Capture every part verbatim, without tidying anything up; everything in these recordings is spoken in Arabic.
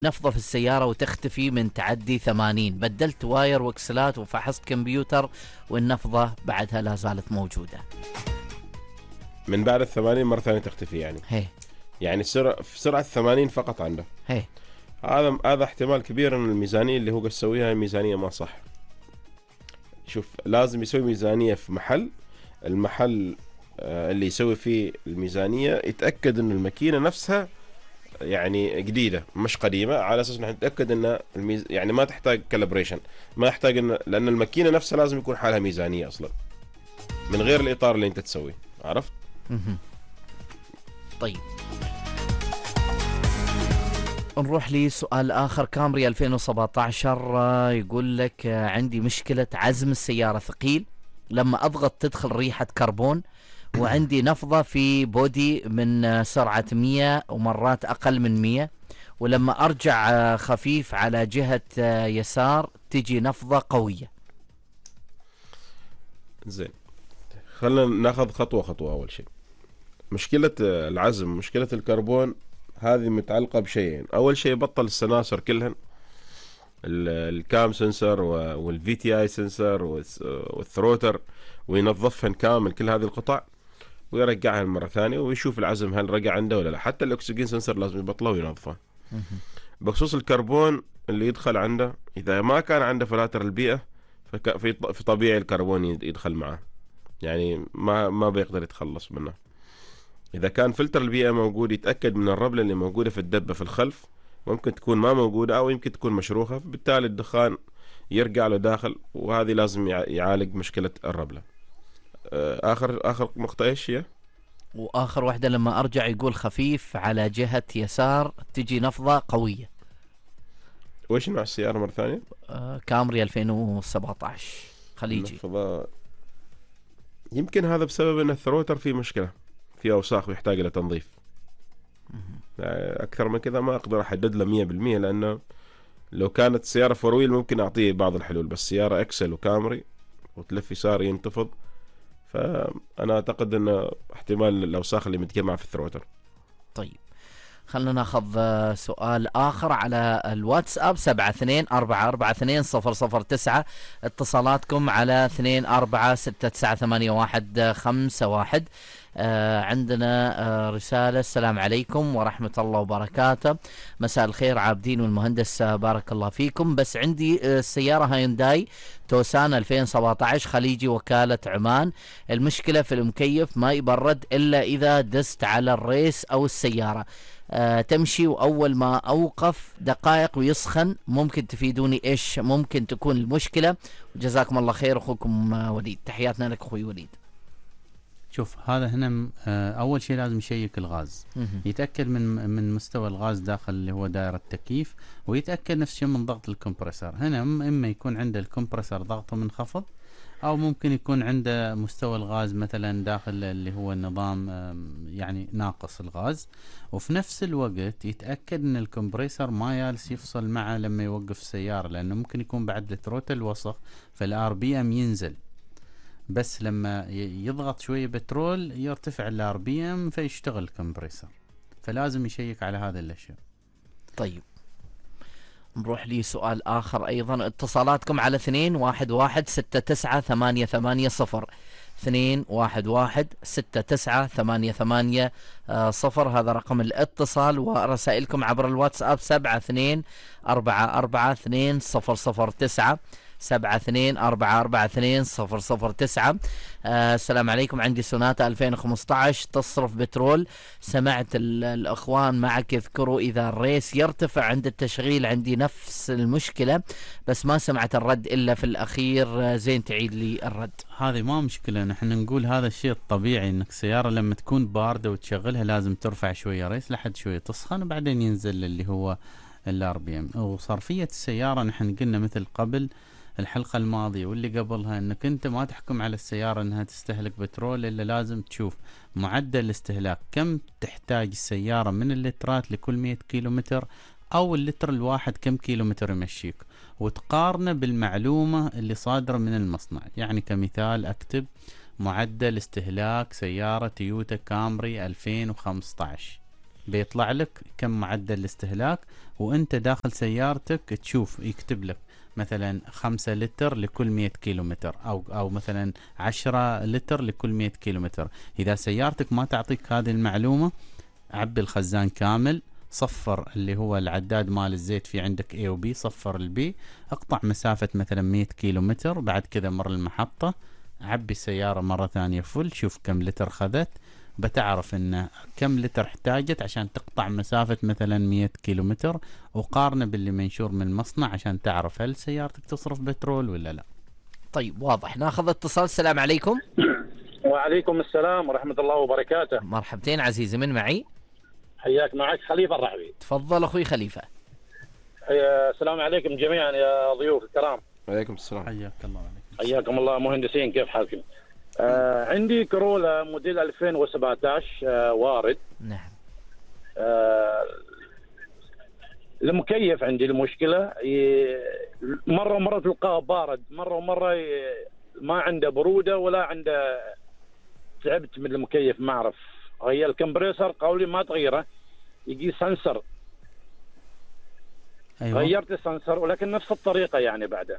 نفضة في السيارة وتختفي من تعدي ثمانين، بدلت واير وكسلات وفحصت كمبيوتر والنفضة بعدها لا زالت موجودة. من بعد الثمانين مرة ثانية تختفي يعني. هي يعني سرعة في سرعة الثمانين فقط عنده. هي هذا هذا احتمال كبير ان الميزانية اللي هو قاعد يسويها ميزانية ما صح. شوف، لازم يسوي ميزانية في محل، المحل آه، اللي يسوي فيه الميزانية يتأكد ان الماكينة نفسها يعني جديدة مش قديمة، على اساس انه نتأكد ان الميز... يعني ما تحتاج كالبريشن، ما يحتاج ان لان الماكينة نفسها لازم يكون حالها ميزانية اصلا من غير الاطار اللي انت تسويه. عرفت؟ مهم. طيب نروح لسؤال آخر. كامري ألفين وسبعة عشر آه، يقول لك آه، عندي مشكلة عزم السيارة ثقيل، لما أضغط تدخل ريحة كربون، وعندي نفضة في بودي من آه، سرعة مية ومرات أقل من مية، ولما أرجع آه، خفيف على جهة آه، يسار تجي نفضة قوية. زين، خلينا ناخذ خطوة خطوة. اول شيء، مشكلة آه، العزم، مشكلة الكربون هذه متعلقة بشيئين. اول شيء بطل السناسر كلهن، الكام سنسر والفي تي اي سنسر والثروتر، وينظفهن كامل كل هذه القطع ويرجعها مرة ثانية ويشوف العزم هل رجع عنده ولا لا. حتى الأكسجين سنسر لازم يبطله وينظفه. بخصوص الكربون اللي يدخل عنده، إذا ما كان عنده فلاتر البيئة فك- في ط- في طبيعي الكربون يد- يدخل معه، يعني ما ما بيقدر يتخلص منه. إذا كان فلتر البيئة موجود يتأكد من الربلة اللي موجودة في الدبة في الخلف، ممكن تكون ما موجودة أو يمكن تكون مشروخة، بالتالي الدخان يرجع له داخل، وهذه لازم يع- يعالج مشكلة الربلة. آه، آخر آخر نقطة إيش هي؟ وآخر واحدة لما أرجع يقول خفيف على جهة يسار تجي نفضة قوية. وإيش نوع السيارة مرة ثانية؟ آه، كامري ألفين وسبعة عشر خليجي. النفضة. يمكن هذا بسبب أن الثروتر فيه مشكلة، فيه أوساخ ويحتاج إلى تنظيف. آه، أكثر من كذا ما أقدر أحدد له مية بالمية، لأنه لو كانت سيارة فورويل ممكن أعطيه بعض الحلول، بس سيارة إكسل وكامري وتلف يسار ينتفض، فأنا أعتقد أنه احتمال الأوساخ اللي متجمعة في الثروتر. طيب خلنا ناخذ آه، سؤال آخر على الواتساب سبعة اثنين أربعة أربعة اثنين صفر صفر تسعة. اتصالاتكم على اثنين أربعة ستة تسعة ثمانية واحد آه، خمسة واحد. آه عندنا آه رسالة: السلام عليكم ورحمة الله وبركاته. مساء الخير عابدين والمهندس، آه بارك الله فيكم. بس عندي آه سيارة هايونداي توسان ألفين وسبعة عشر خليجي وكالة عمان. المشكلة في المكيف ما يبرد إلا إذا دست على الريس أو السيارة آه تمشي، وأول ما أوقف دقائق ويسخن. ممكن تفيدوني إيش ممكن تكون المشكلة؟ وجزاكم الله خير. أخوكم آه وليد. تحياتنا لك أخوي وليد. شوف، هذا هنا م- آه، اول شيء لازم يشيك الغاز، مهم. يتاكد من من مستوى الغاز داخل اللي هو دائره التكييف، ويتاكد نفس الشيء من ضغط الكمبرسور. هنا م- اما يكون عنده الكمبرسور ضغطه منخفض، او ممكن يكون عنده مستوى الغاز مثلا داخل اللي هو النظام آم، يعني ناقص الغاز. وفي نفس الوقت يتاكد ان الكمبريسور ما يالس يفصل معه لما يوقف السياره، لانه ممكن يكون بعد الثروتل وسخ فالار بي ام ينزل، بس لما ي- يضغط شوية بترول يرتفع الار بي ام فيشتغل الكمبريسور، فلازم يشيك على هذه الاشياء. طيب نروح لي سؤال آخر أيضا. اتصالاتكم على اثنين واحد واحد ستة تسعة ثمانية ثمانية صفر. اثنين واحد واحد ستة تسعة ثمانية ثمانية صفر هذا رقم الاتصال. ورسائلكم عبر الواتساب سبعة اثنين أربعة أربعة اثنين صفر صفر تسعة. سبعة اثنين أربعة أربعة اثنين صفر صفر تسعة. آه السلام عليكم. عندي سوناتا ألفين وخمسة عشر تصرف بترول. سمعت ال- الأخوان معك يذكروا إذا الريس يرتفع عند التشغيل. عندي نفس المشكلة بس ما سمعت الرد إلا في الأخير. آه زين تعيد لي الرد. هذه ما مشكلة، نحن نقول هذا الشيء الطبيعي، انك السيارة لما تكون باردة وتشغلها لازم ترفع شوية ريس لحد شوية تسخن وبعدين ينزل اللي هو الار بي ام. وصرفية السيارة نحن قلنا مثل قبل الحلقة الماضية واللي قبلها انك انت ما تحكم على السيارة انها تستهلك بترول، الا لازم تشوف معدل الاستهلاك، كم تحتاج السيارة من اللترات لكل مية كيلو متر، او اللتر الواحد كم كيلو متر يمشيك، وتقارنه بالمعلومة اللي صادرة من المصنع. يعني كمثال اكتب معدل استهلاك سيارة تويوتا كامري ألفين وخمسة عشر بيطلع لك كم معدل الاستهلاك، وانت داخل سيارتك تشوف يكتب لك مثلا خمسة لتر لكل مية كيلومتر، او او مثلا عشرة لتر لكل مية كيلومتر. اذا سيارتك ما تعطيك هذه المعلومة، عبي الخزان كامل، صفر اللي هو العداد مال الزيت، في عندك A و B، صفر البي، اقطع مسافة مثلا مية كيلومتر، بعد كذا مر المحطة، عبي السيارة مرة ثانية فل، شوف كم لتر خذت، بتعرف انه كم لتر احتاجت عشان تقطع مسافة مثلا مية كيلومتر، وقارنه باللي منشور من المصنع عشان تعرف هل سيارتك تصرف بترول ولا لا. طيب واضح. ناخذ اتصال. السلام عليكم. وعليكم السلام ورحمة الله وبركاته. مرحبتين عزيزي، من معي؟ حياك، معك خليفة الرحبي. تفضل اخوي خليفة. السلام عليكم جميعا يا ضيوف الكرام. عليكم السلام. حياك الله. عليكم. حياكم الله مهندسين، كيف حالكم؟ آه عندي كورولا موديل ألفين وسبعة عشر آه وارد. نعم. آه المكيف عندي المشكلة، مرة ومرة تلقاه بارد، مرة ومرة ما عنده برودة ولا عنده. تعبت من المكيف، ما أعرف. هي الكمبريسر قولي ما تغيره، يجي سنسر. أيوة. غيرت السنسر ولكن نفس الطريقة يعني بعده.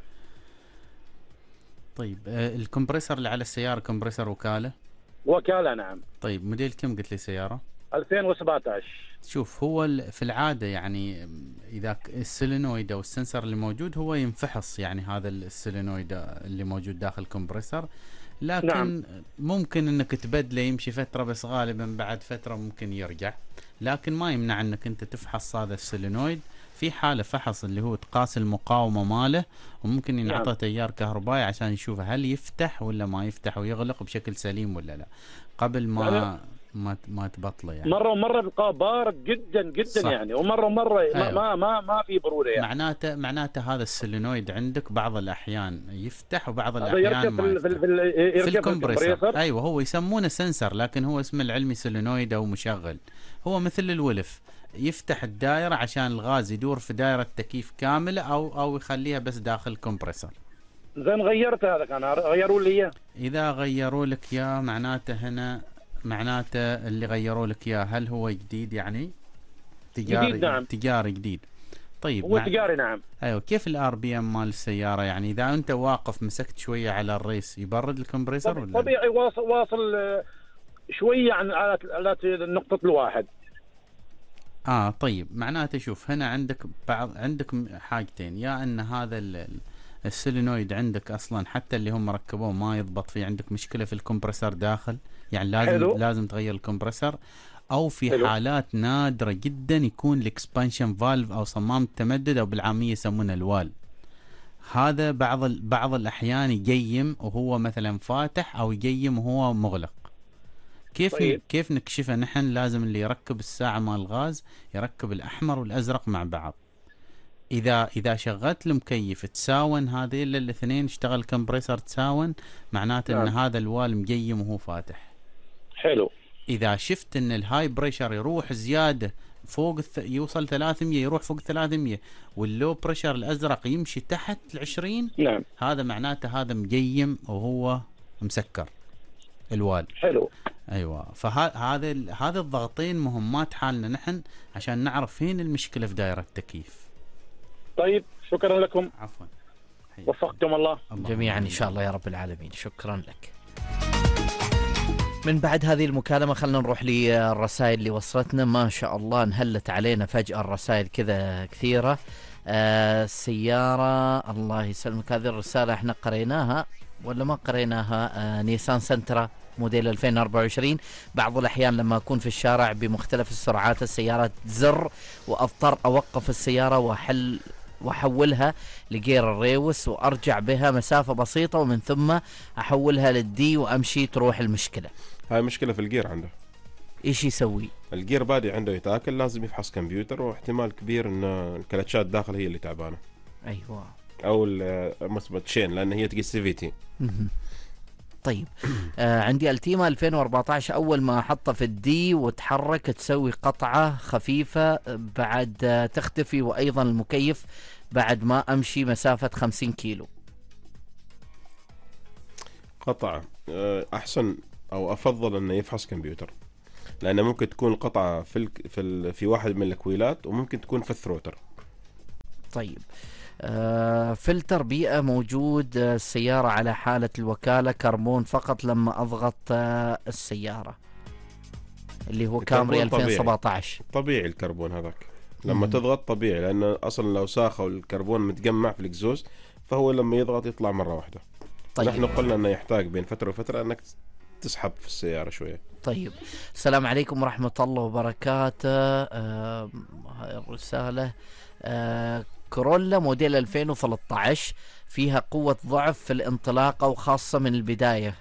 طيب آه الكمبريسر اللي على السيارة كمبريسر وكالة؟ وكالة نعم. طيب موديل كم قلت لي سيارة؟ ألفين وسبعة عشر. شوف، هو في العادة يعني إذا السولينويد أو السنسر اللي موجود هو ينفحص، يعني هذا السولينويد اللي موجود داخل الكمبريسر، لكن نعم. ممكن انك تبدله يمشي فترة، بس غالبا بعد فترة ممكن يرجع، لكن ما يمنع انك انت تفحص هذا السولينويد في حالة فحص اللي هو تقاس المقاومة ماله، وممكن ينعطى نعم. تيار كهربائي عشان يشوف هل يفتح ولا ما يفتح ويغلق بشكل سليم ولا لا، قبل ما يعني ما ما تبطله. يعني مرة ومرة بقى بارد جدا جدا صح. يعني ومرة ومرة أيوة. ما ما ما في برودة يعني. معناته معناته هذا السولينويد عندك بعض الأحيان يفتح وبعض الأحيان ما يفتح. في, في, في الكمبريسر. أيوة، هو يسمونه سنسر لكن هو اسمه العلمي سولينويد أو مشغل. هو مثل الولف، يفتح الدائرة عشان الغاز يدور في دائرة تكييف كاملة أو أو يخليها بس داخل الكمبريسر. زين غيرت هذا، كان غيروا لي إياه. إذا غيروا لك إياه معناته هنا معناته اللي غيروا لك إياه هل هو جديد يعني؟ تجاري جديد نعم. تجاري جديد. طيب هو مع... تجاري نعم. ايوه. كيف الار بي ام مال السياره؟ يعني اذا انت واقف مسكت شويه على الريس يبرد الكمبريسر ولا؟ طبيعي واصل واصل شويه عن على نقطه الواحد. اه طيب معناته شوف، هنا عندك بعض عندك حاجتين، يا ان هذا السولينويد عندك اصلا حتى اللي هم ركبوه ما يضبط فيه، عندك مشكله في الكمبريسر داخل، يعني لازم حلو. لازم تغير الكمبريسر، او في حلو. حالات نادره جدا يكون الاكسبانشن فالف او صمام التمدد او بالعاميه يسمونه الوال، هذا بعض بعض الاحيان يقيم وهو مثلا فاتح او يقيم وهو مغلق. كيف طيب. كيف نكشفه نحن؟ لازم اللي يركب الساعه مال الغاز يركب الاحمر والازرق مع بعض. اذا اذا شغلت المكيف تساون هذين الاثنين، اشتغل الكمبريسر تساون، معناته نعم. ان هذا الوال مقيم وهو فاتح. حلو. اذا شفت ان الهاي بريشر يروح زياده فوق الث... يوصل ثلاثمية، يروح فوق ثلاثمية، واللو بريشر الازرق يمشي تحت العشرين، نعم. هذا معناته هذا مقيم وهو مسكر الوال. حلو. ايوه. فهذا هذا الضغطين مهمات حالنا نحن عشان نعرف فين المشكله في دائره التكييف. طيب شكرا لكم. عفوا. وفقكم الله. الله جميعا ان شاء الله يا رب العالمين. شكرا لك. من بعد هذه المكالمة خلنا نروح للرسائل اللي وصلتنا. ما شاء الله انهلت علينا فجأة الرسائل كذا كثيرة. آه سيارة الله يسلمك، هذه الرسالة احنا قريناها ولا ما قريناها؟ آه نيسان سنترا موديل ألفين وأربعة وعشرين. بعض الأحيان لما أكون في الشارع بمختلف السرعات السيارة تزر وأضطر أوقف السيارة وأحل وأحولها لجير الريوس وأرجع بها مسافة بسيطة ومن ثم أحولها للدي وأمشي، تروح المشكلة. هاي مشكلة في الجير عنده. إيش يسوي؟ الجير بادي عنده يتاكل، لازم يفحص كمبيوتر، واحتمال كبير إن الكلاتشات داخل هي اللي تعبانة. أيوة. أو مثبت شين لأن هي تقيس سي في تي. طيب آه عندي التيما ألفين وأربعة عشر، أول ما أحطه في الدي وتحرك تسوي قطعة خفيفة بعد آه تختفي، وأيضا المكيف بعد ما أمشي مسافة خمسين كيلو. قطعة أحسن أو أفضل أنه يفحص كمبيوتر. لأن ممكن تكون القطعة في الك... في, ال... في واحد من الكويلات، وممكن تكون في الثروتر. طيب آه فلتر بيئة موجود آه السيارة على حالة الوكالة، كربون فقط لما أضغط آه السيارة، اللي هو كامري الكربون ألفين وسبعطعش. طبيعي الكربون هذاك لما مم. تضغط طبيعي، لأن أصلا لو ساخة والكربون متجمع في الإكزوز، فهو لما يضغط يطلع مرة واحدة. طيب. نحن قلنا أنه يحتاج بين فترة وفترة أنك تسحب في السيارة شوية. طيب السلام عليكم ورحمة الله وبركاته. آه هاي الرسالة آه كورولا موديل ألفين وثلاثطعش فيها قوة ضعف في الانطلاقة وخاصة من البداية.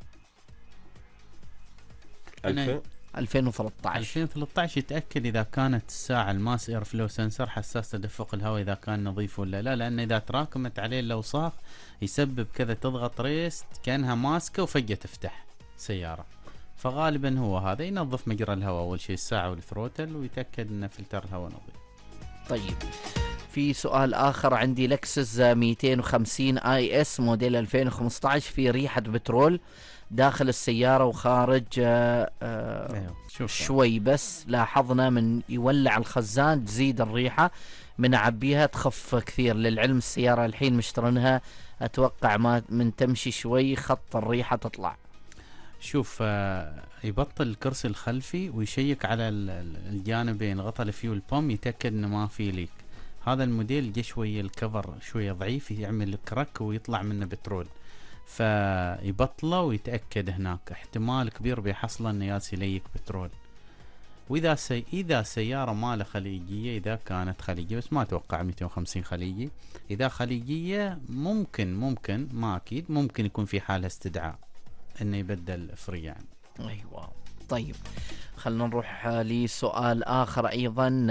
ألفين ألفين وثلاثطعش ألفين وثلاثطعش يتأكد إذا كانت الساعة الماس اير فلو سنسر حساس تدفق الهواء إذا كان نظيف ولا لا، لأن إذا تراكمت عليه الأوساخ يسبب كذا تضغط ريست كأنها ماسكة وفجأة تفتح سيارة. فغالبا هو هذا ينظف مجرى الهواء أول شيء الساعة والثروتل، ويتأكد أن فلتر الهواء نظيف. طيب في سؤال آخر عندي، لكسس مئتين وخمسين اي اس موديل ألفين وخمسطعش في ريحة بترول داخل السيارة وخارج آه آه أيوه. شوف شوي بس لاحظنا من يولع الخزان تزيد الريحة، من أعبيها تخف كثير. للعلم السيارة الحين مشترنها أتوقع ما من تمشي شوي خط الريحة تطلع. شوف آه يبطل الكرسي الخلفي ويشيك على الجانبين غطى الفيول بوم يتأكد انه ما في ليك. هذا الموديل جي شوية الكفر شوية ضعيف يعمل كرك ويطلع منه بترول، فيبطله ويتأكد هناك احتمال كبير بيحصله انه ياس يليك بترول. واذا سي... اذا سيارة ماله خليجية، اذا كانت خليجية بس ما اتوقع مئتين وخمسين خليجي، اذا خليجية ممكن ممكن ما اكيد ممكن يكون في حالة استدعاء انه يبدل فري يعني. ايوه. طيب خلنا نروح لسؤال اخر ايضا.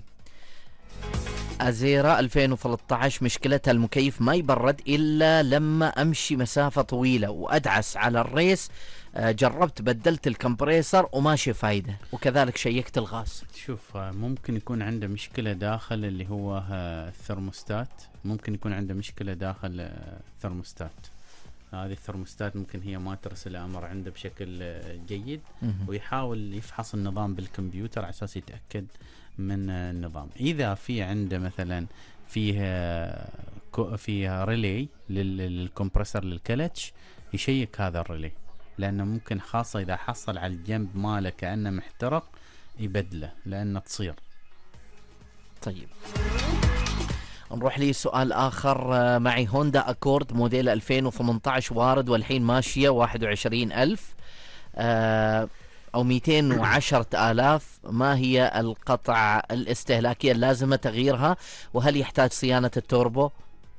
ازيرا ألفين وثلاثطعش مشكلتها المكيف ما يبرد الا لما امشي مسافة طويلة وادعس على الريس. جربت بدلت الكمبريسر وماشي فايدة، وكذلك شيكت الغاز. شوف ممكن يكون عنده مشكلة داخل اللي هو الثرموستات، ممكن يكون عنده مشكلة داخل الثرموستات. هذه الثرموستات ممكن هي ما ترسل الأمر عنده بشكل جيد، ويحاول يفحص النظام بالكمبيوتر على أساس يتأكد من النظام. إذا في عنده مثلا فيها فيها ريلي للكمبرسر للكلتش يشيك هذا الريلي، لأنه ممكن خاصة إذا حصل على الجنب ماله كأنه محترق يبدله لأنه تصير. طيب نروح لي سؤال آخر. معي هوندا أكورد موديل ألفين وثمنطعش وارد والحين ماشية واحد وعشرين ألف أو مئتين وعشرة آلاف. ما هي القطع الاستهلاكية اللازمة تغييرها، وهل يحتاج صيانة التوربو؟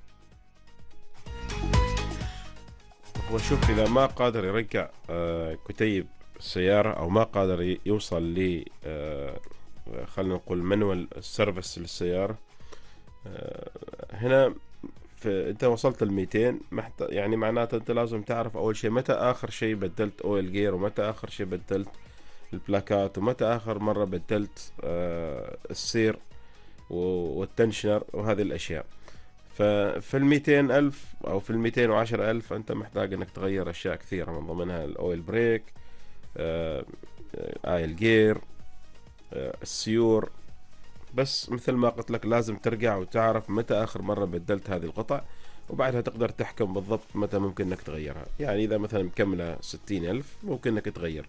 وشوف إذا ما قادر يرجع كتيب السيارة أو ما قادر يوصل ل خلينا نقول منوال السيرفس للسيارة، هنا انت وصلت الميتين محت... يعني معناته انت لازم تعرف اول شيء متى اخر شيء بدلت اويل جير، ومتى اخر شيء بدلت البلاكات، ومتى اخر مرة بدلت آه السير والتنشنر وهذه الاشياء. ففي الميتين الف او في الميتين وعشر الف انت محتاج انك تغير اشياء كثيرة، من ضمنها الاويل بريك، آه ايل جير، آه السيور. بس مثل ما قلت لك لازم ترجع وتعرف متى آخر مرة بدلت هذه القطع، وبعدها تقدر تحكم بالضبط متى ممكن انك تغيرها. يعني إذا مثلا مكملة ستين ألف ممكن انك تغير.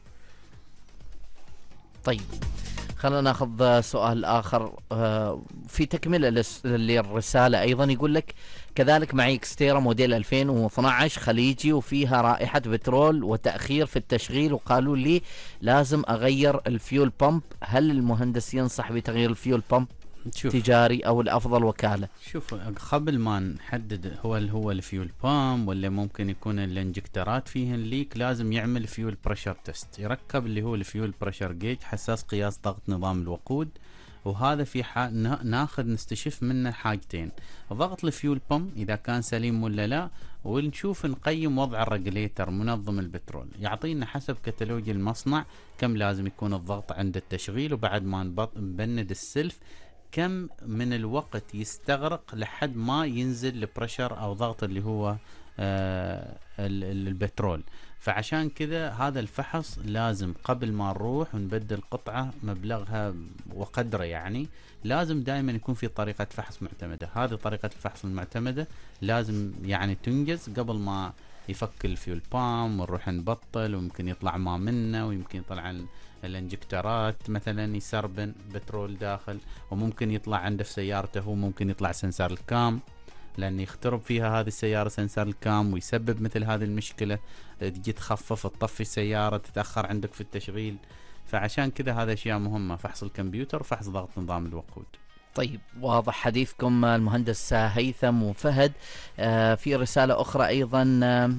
طيب خلينا ناخذ سؤال آخر في تكملة للرسالة أيضا. يقول لك كذلك معي اكستيرا موديل ألفين واثناشر خليجي وفيها رائحة بترول وتأخير في التشغيل، وقالوا لي لازم أغير الفيول بامب. هل المهندس ينصح بتغيير الفيول بامب تجاري أو الأفضل وكالة؟ شوف قبل ما نحدد هو هو الفيول بامب ولا ممكن يكون الانجكترات فيهن ليك، لازم يعمل فيول بريشر تيست، يركب اللي هو الفيول بريشر جيج حساس قياس ضغط نظام الوقود. وهذا في حال ناخذ نستشف منه حاجتين، ضغط الفيول بامب اذا كان سليم ولا لا، ونشوف نقيم وضع الرجليتر منظم البترول، يعطينا حسب كتالوج المصنع كم لازم يكون الضغط عند التشغيل، وبعد ما نبند السلف كم من الوقت يستغرق لحد ما ينزل البريشر او ضغط اللي هو آه البترول. فعشان كذا هذا الفحص لازم قبل ما نروح ونبدل قطعة مبلغها وقدره، يعني لازم دائما يكون في طريقة فحص معتمدة. هذه طريقة الفحص المعتمدة لازم يعني تنجز قبل ما يفك الفيول بام ونروح نبطل، ويمكن يطلع ما منه، ويمكن يطلع الانجكترات مثلا يسربن بترول داخل، وممكن يطلع عنده في سيارته هو ممكن يطلع سنسار الكام، لأن يخترب فيها هذه السيارة سنسار الكام ويسبب مثل هذه المشكلة، تجي تخفف تطفي السيارة تتأخر عندك في التشغيل. فعشان كذا هذا أشياء مهمة، فحص الكمبيوتر وفحص ضغط نظام الوقود. طيب واضح حديثكم المهندس هيثم وفهد. آه في رسالة أخرى أيضا، آه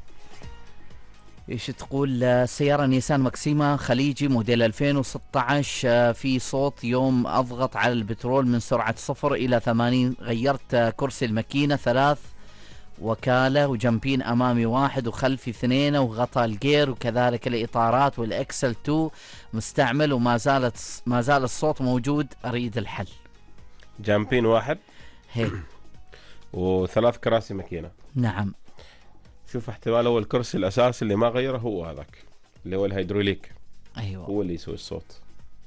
ايش تقول؟ آه سيارة نيسان ماكسيما خليجي موديل ألفين وستة عشر، آه في صوت يوم أضغط على البترول من سرعة صفر إلى ثمانين، غيرت آه كرسي الماكينة ثلاث وكالة وجنبين أمامي واحد وخلفي اثنين وغطى الجير، وكذلك الإطارات والإكسل اثنين مستعمل وما زالت ما زال الصوت موجود، أريد الحل. جامبين واحد هي وثلاث كراسي ماكينة. نعم. شوف احتمال هو الكرسي الأساسي اللي ما غيره هو هذاك اللي هو الهيدروليك، أيوة هو اللي يسوي الصوت.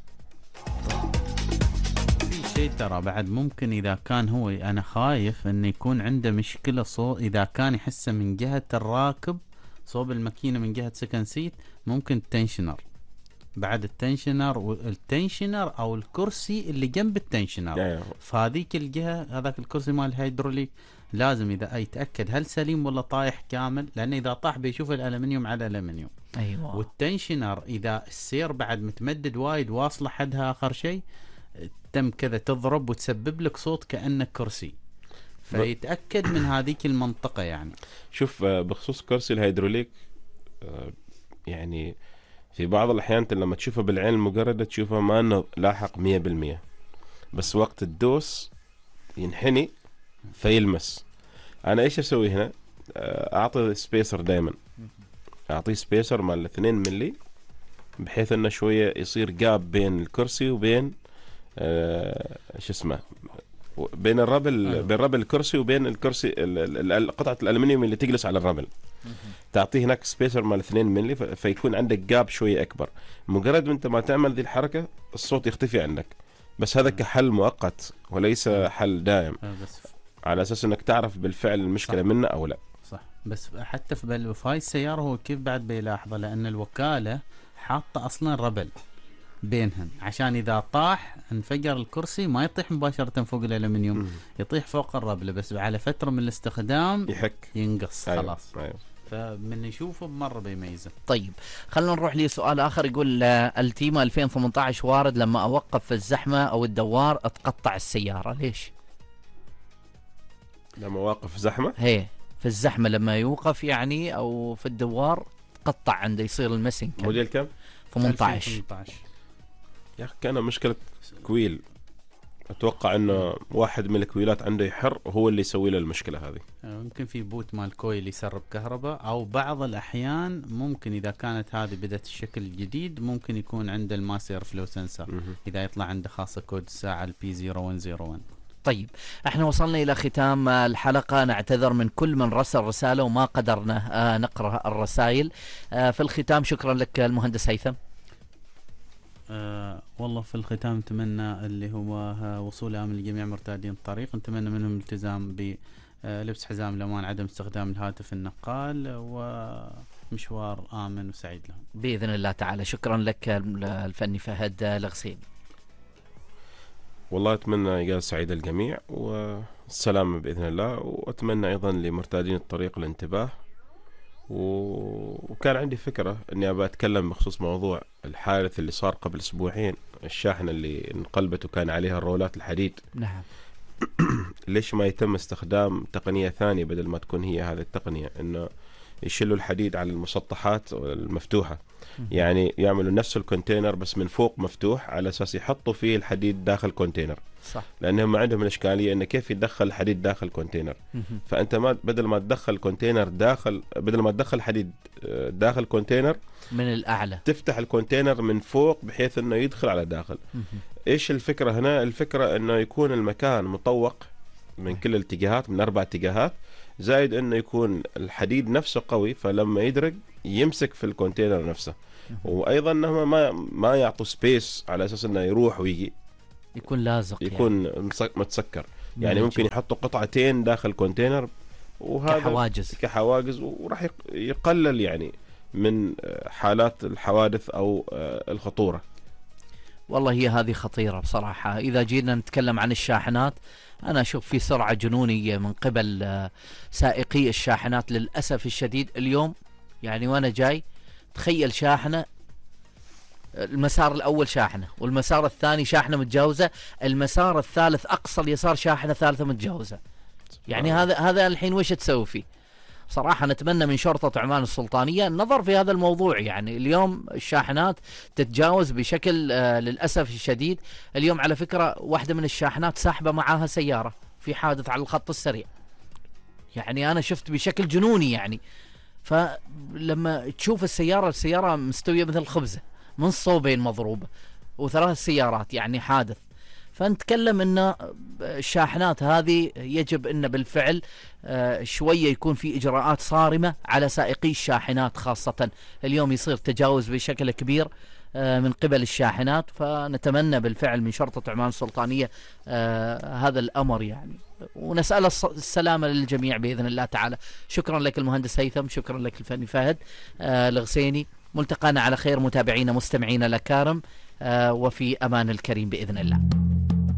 في شيء ترى بعد ممكن إذا كان هو، أنا خايف إنه يكون عنده مشكلة صوت، إذا كان يحسه من جهة الراكب صوب الماكينة من جهة سكن سيت، ممكن التنشنر بعد التنشنر والتنشنر أو الكرسي اللي جنب التنشنر، أيوة. فهذيك الجهة هذاك الكرسي مال الهيدروليك لازم إذا يتأكد هل سليم ولا طايح كامل، لأن إذا طاح بيشوف الألمنيوم على الألمنيوم. أيوة. والتنشنر إذا السير بعد متمدد وايد واصلة حدها آخر شيء تم كذا تضرب وتسبب لك صوت كأنك كرسي، فيتأكد من هذيك المنطقة. يعني شوف بخصوص كرسي الهيدروليك، يعني في بعض الأحيان لما تشوفه بالعين المجردة تشوفه ما أنه لاحق مية بالمية، بس وقت الدوس ينحني فيلمس. أنا إيش أسوي هنا؟ أعطي سبيسر دايما، أعطيه سبيسر مال اثنين ملي بحيث أنه شوية يصير جاب بين الكرسي وبين آه شو اسمه بين الربل. أيوة. بين ربل الكرسي وبين الكرسي قطعة الألمنيوم اللي تجلس على الربل. تعطيه هناك سبيسر مال اثنين ملي فيكون عندك جاب شوية أكبر. مجرد ما أنت ما تعمل ذي الحركة الصوت يختفي عندك، بس هذا كحل مؤقت وليس حل دائم، بس على أساس أنك تعرف بالفعل المشكلة منه أو لا. صح. بس حتى في هاي السيارة هو كيف بعد بيلاحظه، لأن الوكالة حاطة أصلا ربل بينهم عشان إذا طاح انفجر الكرسي ما يطيح مباشرة فوق الألمنيوم، يطيح فوق الربلة، بس على فترة من الاستخدام يحك ينقص. أيوة. خلاص. أيوة. فمن يشوفه بمرة بيميزه. طيب خلنا نروح لسؤال آخر. يقول التيما ألفين وثمانية عشر وارد لما أوقف في الزحمة أو الدوار أتقطع السيارة، ليش؟ لما واقف زحمة؟ هي في الزحمة لما يوقف يعني أو في الدوار تقطع عنده يصير المسنج. موديل كم؟ ثمانية عشر. يا أخي كان مشكلة كويل، أتوقع أنه واحد من الكويلات عنده يحر وهو اللي يسوي له المشكلة هذه. ممكن في بوت مال كويل يسرب كهرباء، أو بعض الأحيان ممكن إذا كانت هذه بدأت الشكل الجديد ممكن يكون عنده الماسير فلو سنسر إذا يطلع عنده خاصة كود الساعة البي صفر واحد صفر واحد. طيب احنا وصلنا الى ختام الحلقة، نعتذر من كل من رسل رسالة وما قدرنا نقرأ الرسائل. في الختام شكرا لك المهندس هيثم. أه والله في الختام نتمنى اللي هو وصول آمن لجميع مرتادين الطريق، نتمنى منهم الالتزام بلبس حزام الأمان، عدم استخدام الهاتف النقال، ومشوار آمن وسعيد لهم بإذن الله تعالى. شكرا لك الفني فهد الغسيل. والله أتمنى إجازة سعيدة للجميع والسلامة بإذن الله، وأتمنى أيضا لمرتادين الطريق الانتباه. وكان عندي فكرة أني أبى أتكلم بخصوص موضوع الحادث اللي صار قبل أسبوعين، الشاحنة اللي انقلبت وكان عليها الرولات الحديد. نعم. ليش ما يتم استخدام تقنية ثانية بدل ما تكون هي هذه التقنية، أنه يشيلوا الحديد على المسطحات المفتوحة، يعني يعملوا نفس الكونتينر بس من فوق مفتوح على أساس يحطوا فيه الحديد داخل كونتينر. صح. لأنهم عندهم الإشكالية إنه كيف يدخل الحديد داخل كونتينر. فأنت ما بدل ما تدخل كونتينر داخل بدل ما تدخل حديد داخل كونتينر من الأعلى تفتح الكونتينر من فوق بحيث إنه يدخل على داخل. إيش الفكرة هنا؟ الفكرة إنه يكون المكان مطوق من كل الاتجاهات، من اربع اتجاهات، زائد انه يكون الحديد نفسه قوي، فلما يدرق يمسك في الكونتينر نفسه. وايضا انهم ما ما يعطوا سبيس على اساس انه يروح ويجي، يكون لازق، يكون يعني. متسكر. يعني ممكن يحطوا قطعتين داخل كونتينر، وهذا كحواجز كحواجز وراح يقلل يعني من حالات الحوادث او الخطورة. والله هي هذه خطيرة بصراحة. إذا جينا نتكلم عن الشاحنات، أنا أشوف في سرعة جنونية من قبل سائقي الشاحنات للأسف الشديد اليوم. يعني وأنا جاي تخيل شاحنة، المسار الأول شاحنة، والمسار الثاني شاحنة متجاوزة، المسار الثالث أقصى اليسار شاحنة ثالثة متجاوزة. يعني هذا هذا الحين وش تسوي فيه؟ صراحة نتمنى من شرطة عمان السلطانية النظر في هذا الموضوع. يعني اليوم الشاحنات تتجاوز بشكل آه للأسف الشديد. اليوم على فكرة واحدة من الشاحنات ساحبة معاها سيارة في حادث على الخط السريع. يعني أنا شفت بشكل جنوني يعني. فلما تشوف السيارة السيارة مستوية مثل الخبزة من صوبين مضروبة وثلاث سيارات، يعني حادث. فنتكلم ان الشاحنات هذه يجب ان بالفعل شوية يكون في اجراءات صارمة على سائقي الشاحنات، خاصة اليوم يصير تجاوز بشكل كبير من قبل الشاحنات. فنتمنى بالفعل من شرطة عمان السلطانية هذا الامر يعني، ونسأل السلامة للجميع بإذن الله تعالى. شكرا لك المهندس هيثم، شكرا لك الفني فهد الغسيني. ملتقانا على خير متابعينا مستمعينا الأكارم، وفي أمان الكريم بإذن الله.